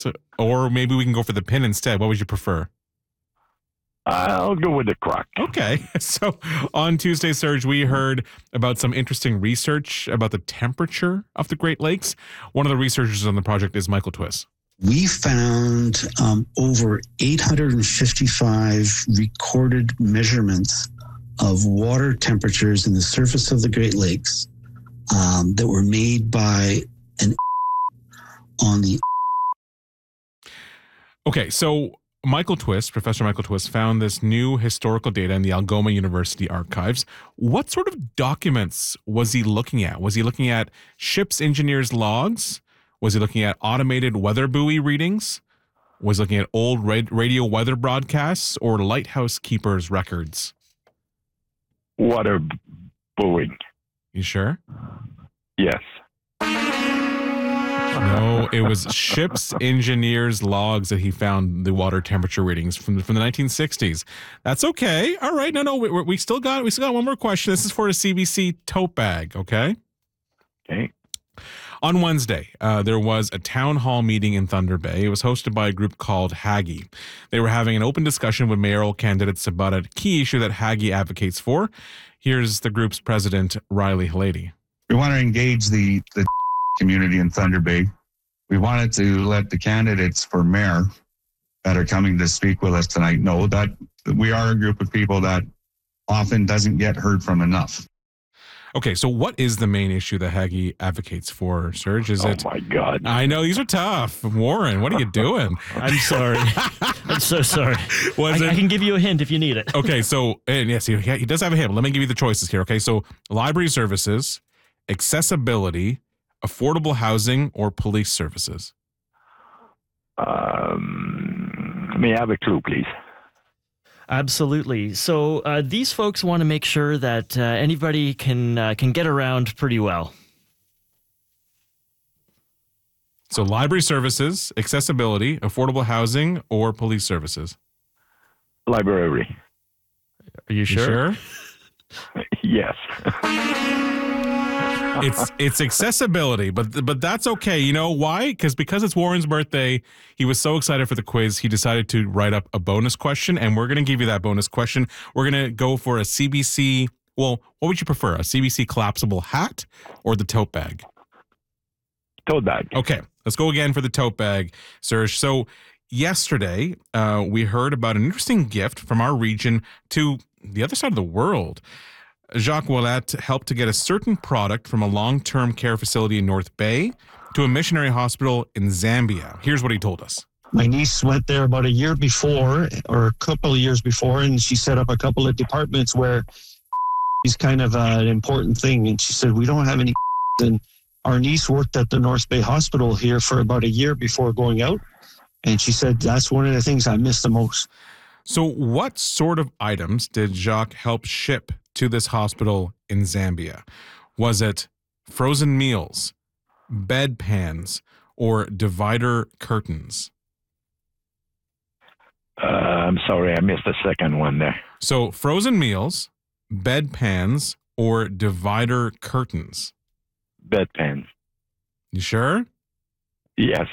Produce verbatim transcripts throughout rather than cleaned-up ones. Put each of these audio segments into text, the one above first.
So, or maybe we can go for the pin instead. What would you prefer? I'll go with the crock. Okay. So on Tuesday, Serge, we heard about some interesting research about the temperature of the Great Lakes. One of the researchers on the project is Michael Twiss. We found um, over eight hundred fifty-five recorded measurements of water temperatures in the surface of the Great Lakes um, that were made by an on the. Okay, so Michael Twiss, Professor Michael Twiss, found this new historical data in the Algoma University archives. What sort of documents was he looking at? Was he looking at ship's engineers' logs? Was he looking at automated weather buoy readings? Was he looking at old radio weather broadcasts or lighthouse keepers' records? Water buoying. You sure? Yes. No, it was ship's engineers' logs that he found the water temperature readings from the, from the nineteen sixties. That's okay. All right. No, no, we, we still got we still got one more question. This is for a C B C tote bag. Okay. Okay. On Wednesday, uh, there was a town hall meeting in Thunder Bay. It was hosted by a group called Haggie. They were having an open discussion with mayoral candidates about a key issue that Haggie advocates for. Here's the group's president, Riley Halady. We want to engage the the community in Thunder Bay. We wanted to let the candidates for mayor that are coming to speak with us tonight know that we are a group of people that often doesn't get heard from enough. Okay, so what is the main issue that Haggie advocates for, Serge? Is oh it? my God! I know these are tough. Warren, what are you doing? I'm sorry. I'm so sorry. Was I, it? I can give you a hint if you need it. Okay, so and yes, he, he does have a hint. Let me give you the choices here. Okay, so library services, accessibility, affordable housing, or police services. Um, may I have a clue, please? Absolutely. So uh, these folks want to make sure that uh, anybody can uh, can get around pretty well. So library services, accessibility, affordable housing, or police services. Library. Are you sure? You sure? Yes. It's it's accessibility, but but that's okay. You know why? Because because it's Warren's birthday, he was so excited for the quiz, he decided to write up a bonus question, and we're going to give you that bonus question. We're going to go for a C B C. Well, what would you prefer, a C B C collapsible hat or the tote bag? Tote bag. Okay, let's go again for the tote bag, Serge. So yesterday, uh, we heard about an interesting gift from our region to the other side of the world. Jacques Ouellette helped to get a certain product from a long-term care facility in North Bay to a missionary hospital in Zambia. Here's what he told us. My niece went there about a year before, or a couple of years before, and she set up a couple of departments where is kind of uh, an important thing. And she said, we don't have any. And our niece worked at the North Bay Hospital here for about a year before going out. And she said, that's one of the things I miss the most. So what sort of items did Jacques help ship to this hospital in Zambia? Was it frozen meals, bedpans, or divider curtains? Uh, I'm sorry, I missed the second one there. So frozen meals, bedpans, or divider curtains? Bedpans. You sure? Yes.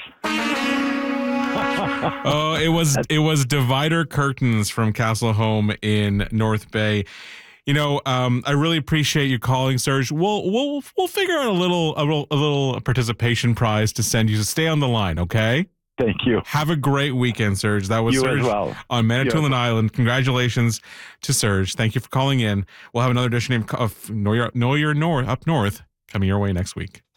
Oh, it was it was divider curtains from Castle Home in North Bay. You know, um, I really appreciate you calling, Serge. We'll we'll we'll figure out a little a little, a little participation prize to send you. So stay on the line, okay? Thank you. Have a great weekend, Serge. That was you Serge as well. on Manitoulin You Island. Congratulations to Serge. Thank you for calling in. We'll have another edition of Know Your Know Your North Up North coming your way next week.